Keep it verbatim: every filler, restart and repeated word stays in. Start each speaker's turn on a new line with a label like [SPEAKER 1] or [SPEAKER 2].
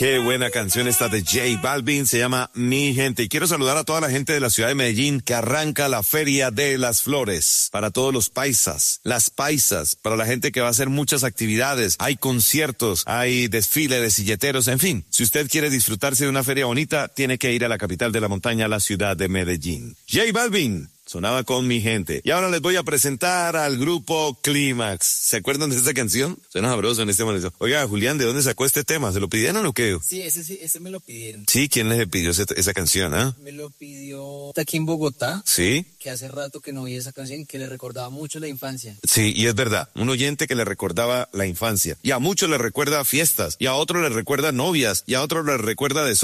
[SPEAKER 1] Qué buena canción esta de J Balvin, se llama Mi Gente. Y quiero saludar a toda la gente de la ciudad de Medellín que arranca la Feria de las Flores. Para todos los paisas, las paisas, para la gente que va a hacer muchas actividades. Hay conciertos, hay desfile de silleteros, en fin. Si usted quiere disfrutarse de una feria bonita, tiene que ir a la capital de la montaña, la ciudad de Medellín. J Balvin sonaba con Mi Gente. Y ahora les voy a presentar al grupo Clímax. ¿Se acuerdan de esta canción? Suena sabroso en este momento. Oiga, Julián, ¿de dónde sacó este tema? ¿Se lo pidieron o qué?
[SPEAKER 2] Sí, ese sí, ese me lo pidieron.
[SPEAKER 1] Sí, ¿quién les pidió ese, esa canción, ah?
[SPEAKER 2] ¿eh? Me lo pidió aquí en Bogotá.
[SPEAKER 1] Sí.
[SPEAKER 2] Que hace rato que no oía esa canción y que le recordaba mucho la infancia.
[SPEAKER 1] Sí, y es verdad. Un oyente que le recordaba la infancia. Y a muchos le recuerda fiestas. Y a otros le recuerda novias. Y a otros le recuerda de